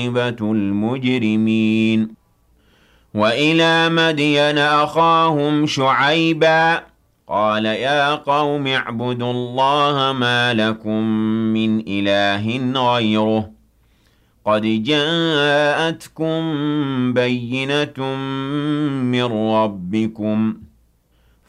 المجرمين وإلى مدين أخاهم شعيبا قال يا قوم اعبدوا الله ما لكم من إله غيره قد جاءتكم بينة من ربكم